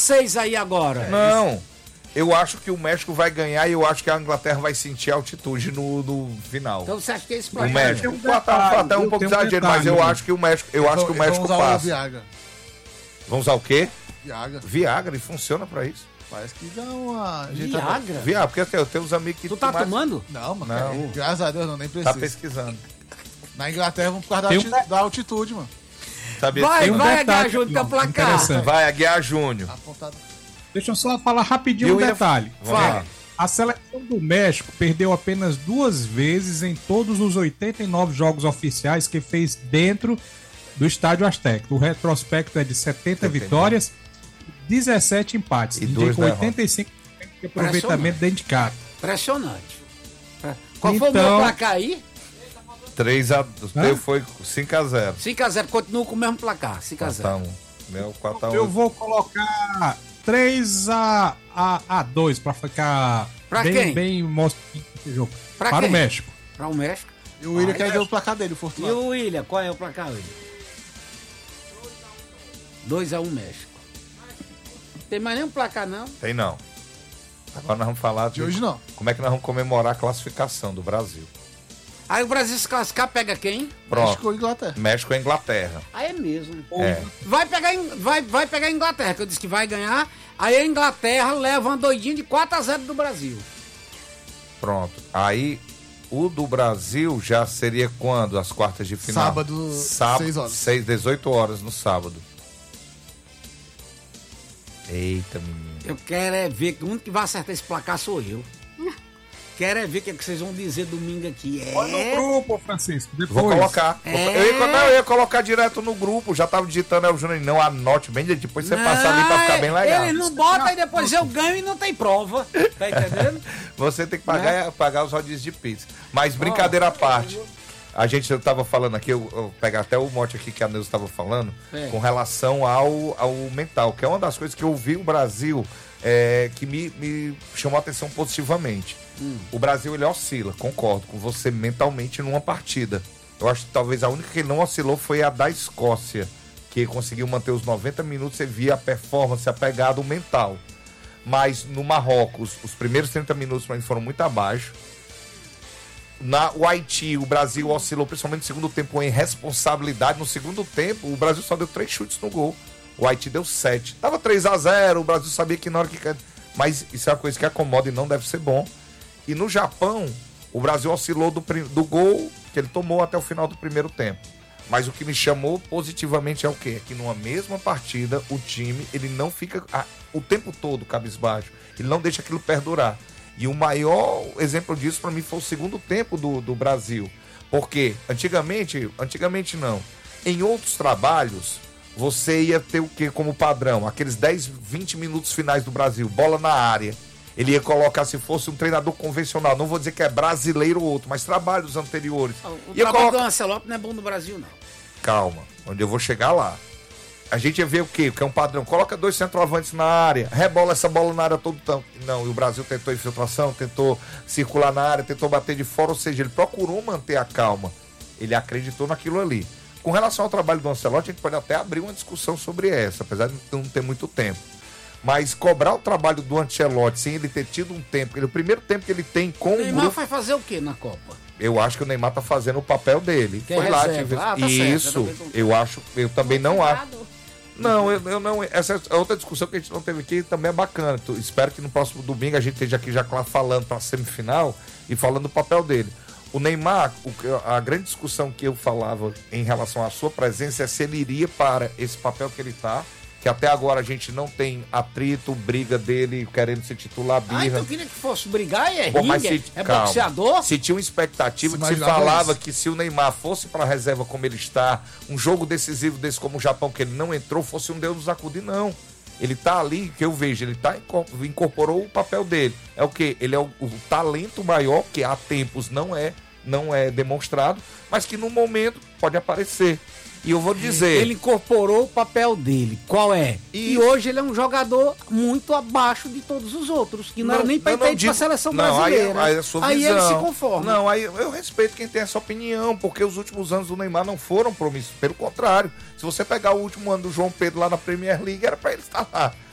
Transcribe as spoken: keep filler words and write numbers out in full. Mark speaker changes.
Speaker 1: vocês aí agora.
Speaker 2: Não, eu acho que o México vai ganhar e eu acho que a Inglaterra vai sentir altitude no, no final.
Speaker 1: Então você acha que é esse
Speaker 2: O
Speaker 1: placar?
Speaker 2: México.
Speaker 3: um
Speaker 2: O Qatar até um pouco
Speaker 3: um
Speaker 2: exagero,
Speaker 3: detalhe,
Speaker 2: mas eu
Speaker 3: né?
Speaker 2: acho que o México, eu acho que o México
Speaker 4: Vão usar o
Speaker 2: passa.
Speaker 4: Viagra.
Speaker 2: Vão usar o quê?
Speaker 4: Viagra.
Speaker 2: Viagra, e funciona pra isso.
Speaker 4: Parece que dá uma...
Speaker 1: Viagra?
Speaker 2: Viagra, porque assim, eu tenho uns amigos que
Speaker 1: Tu tá
Speaker 2: tomaram-
Speaker 1: tomando?
Speaker 4: Não, mano.
Speaker 2: Não.
Speaker 4: Graças a Deus, não, nem
Speaker 2: Tá
Speaker 4: precisa.
Speaker 2: pesquisando.
Speaker 4: Na Inglaterra vão por causa da,
Speaker 3: Tem
Speaker 4: alti-
Speaker 3: um-
Speaker 4: da altitude, mano.
Speaker 2: Sabia?
Speaker 1: Vai,
Speaker 3: Tem um
Speaker 1: vai,
Speaker 3: detalhe
Speaker 1: H, Júnior, teu
Speaker 3: aqui, ó,
Speaker 1: placar.
Speaker 3: interessante.
Speaker 2: Vai, Aguiar Júnior.
Speaker 4: Apontado.
Speaker 3: Deixa eu só falar rapidinho
Speaker 2: E
Speaker 3: um
Speaker 2: o William-
Speaker 3: detalhe.
Speaker 2: Vamos
Speaker 1: Fala.
Speaker 2: lá.
Speaker 3: A seleção do México perdeu apenas duas vezes em todos os oitenta e nove jogos oficiais que fez dentro do Estádio Azteca. O retrospecto é de setenta
Speaker 2: Entendi.
Speaker 3: vitórias, dezessete empates,
Speaker 2: E
Speaker 3: e
Speaker 2: duas
Speaker 3: com oitenta e cinco por cento de aproveitamento dentro de casa.
Speaker 1: Impressionante. Qual foi o
Speaker 3: Então-
Speaker 1: meu placar aí?
Speaker 2: três a
Speaker 3: Hã?
Speaker 2: teu foi cinco a zero.
Speaker 1: cinco a zero, continuo com o mesmo placar. cinco a zero.
Speaker 2: quatro a um. Meu quatro a um.
Speaker 3: Eu vou colocar três a dois para ficar
Speaker 1: Pra
Speaker 3: bem,
Speaker 1: quem?
Speaker 3: bem mostrando esse jogo.
Speaker 1: Pra
Speaker 3: Para
Speaker 1: quem?
Speaker 3: o México.
Speaker 1: Pra o México.
Speaker 4: E o William
Speaker 1: Ah,
Speaker 4: quer
Speaker 1: é.
Speaker 4: ver o placar dele, o
Speaker 1: E
Speaker 4: Fortunato.
Speaker 1: o William, qual é o placar, William? dois a um México. Tem mais nenhum placar, não?
Speaker 2: Tem não. Agora nós vamos falar
Speaker 4: De hoje não.
Speaker 2: como é que nós vamos comemorar a classificação do Brasil.
Speaker 1: Aí o Brasil se classificar, pega quem?
Speaker 2: Pronto.
Speaker 4: México ou Inglaterra.
Speaker 2: México e Inglaterra.
Speaker 1: Aí é mesmo.
Speaker 2: É.
Speaker 1: Vai pegar, In- vai, vai pegar a Inglaterra, que eu disse que vai ganhar. Aí a Inglaterra leva uma doidinha de quatro a zero do Brasil.
Speaker 2: Pronto. Aí o do Brasil já seria quando? As quartas de final?
Speaker 4: Sábado,
Speaker 2: Sábado,
Speaker 4: seis horas.
Speaker 2: seis, dezoito horas no sábado. Eita, menino.
Speaker 1: Eu quero é ver que o único que vai acertar esse placar sou eu. Quero é ver o que, é que vocês vão dizer domingo aqui.
Speaker 3: Olha no
Speaker 1: É.
Speaker 3: grupo, Francisco. Depois.
Speaker 2: Vou colocar.
Speaker 1: É.
Speaker 2: Eu, ia, não, eu ia colocar direto no grupo. Já tava digitando, é o Júnior. Não, anote bem. Depois você passa ali pra ficar bem legal.
Speaker 1: Ele não bota e depois eu ganho e não tem prova. Tá entendendo?
Speaker 2: Você tem que pagar, pagar os rodízios de pizza. Mas brincadeira à parte. A gente eu tava falando aqui, eu, eu pegar até o mote aqui que a Neuza estava falando,
Speaker 1: É.
Speaker 2: com relação ao, ao mental, que é uma das coisas que eu vi o Brasil é, que me, me chamou a atenção positivamente.
Speaker 1: Hum.
Speaker 2: O Brasil, ele oscila, concordo com você, mentalmente numa partida. Eu acho que talvez a única que ele não oscilou foi a da Escócia, que conseguiu manter os noventa minutos, você via a performance, a pegada, o mental. Mas no Marrocos, os primeiros trinta minutos para mim foram muito abaixo. Na, o Haiti, o Brasil oscilou principalmente no segundo tempo em responsabilidade. No segundo tempo, o Brasil só deu três chutes no gol. O Haiti deu sete. Tava três a zero, o Brasil sabia que na hora que... Mas isso é uma coisa que acomoda e não deve ser bom. E no Japão, o Brasil oscilou do, prim- do gol que ele tomou até o final do primeiro tempo. Mas o que me chamou positivamente é o quê? É que numa mesma partida, o time, ele não fica ah, o tempo todo cabisbaixo. Ele não deixa aquilo perdurar. E o maior exemplo disso para mim foi o segundo tempo do, do Brasil. Porque antigamente, antigamente não, em outros trabalhos, você ia ter o quê como padrão? Aqueles dez, vinte minutos finais do Brasil, bola na área. Ele ia colocar, se fosse um treinador convencional, não vou dizer que é brasileiro ou outro, mas trabalhos anteriores.
Speaker 1: O
Speaker 2: Ia
Speaker 1: trabalho
Speaker 2: colocar-
Speaker 1: do Ancelotti não é bom no Brasil, não.
Speaker 2: Calma, onde eu vou chegar lá. A gente ia ver o quê? Que é um padrão. Coloca dois centroavantes na área, rebola essa bola na área todo tanto. Não, e o Brasil tentou infiltração, tentou circular na área, tentou bater de fora, ou seja, ele procurou manter a calma. Ele acreditou naquilo ali. Com relação ao trabalho do Ancelotti, a gente pode até abrir uma discussão sobre essa, apesar de não ter muito tempo. Mas cobrar o trabalho do Ancelotti sem ele ter tido um tempo, ele, o primeiro tempo que ele tem com
Speaker 1: O
Speaker 2: o
Speaker 1: Neymar
Speaker 2: grupo,
Speaker 1: vai fazer o quê na Copa?
Speaker 2: eu acho que o Neymar tá fazendo o papel dele.
Speaker 1: Que é
Speaker 2: Foi lá,
Speaker 1: reserva.
Speaker 2: tive...
Speaker 1: Ah, tá certo,
Speaker 2: isso.
Speaker 1: eu também concordo.
Speaker 2: Eu acho, eu também não acho. Não, eu, eu não. Essa é outra discussão que a gente não teve aqui, também é bacana. Tu- espero que no próximo domingo a gente esteja aqui já falando para a semifinal e falando do papel dele. O Neymar, o que- a grande discussão que eu falava em relação à sua presença é se ele iria para esse papel que ele tá, que até agora a gente não tem atrito, briga dele querendo se titular, birra.
Speaker 1: Ah, então eu queria que fosse brigar e é
Speaker 2: Bom, mas
Speaker 1: ringue,
Speaker 2: se-
Speaker 1: é
Speaker 2: calma.
Speaker 1: boxeador.
Speaker 2: Se tinha uma expectativa
Speaker 4: Se
Speaker 2: que se
Speaker 4: imaginava
Speaker 2: falava
Speaker 4: isso.
Speaker 2: que se o Neymar fosse para a reserva como ele está, um jogo decisivo desse como o Japão, que ele não entrou, fosse um Deus nos acudir, não. Ele tá ali, que eu vejo, ele tá inco- incorporou o papel dele. É o quê? Ele é o, o talento maior, que há tempos não é, não é demonstrado, mas que no momento pode aparecer. E eu vou dizer...
Speaker 1: Ele incorporou o papel dele. Qual é? E
Speaker 2: Isso.
Speaker 1: hoje ele é um jogador muito abaixo de todos os outros, que não, era nem para
Speaker 2: não,
Speaker 1: ir
Speaker 2: digo-
Speaker 1: para a seleção
Speaker 2: não, aí-
Speaker 1: brasileira.
Speaker 2: Aí, é a sua
Speaker 1: Aí
Speaker 2: visão.
Speaker 1: ele se conforma.
Speaker 2: Não, aí eu respeito quem tem essa opinião, porque os últimos anos do Neymar não foram promissores. Pelo contrário, se você pegar o último ano do João Pedro lá na Premier League, era para ele estar lá.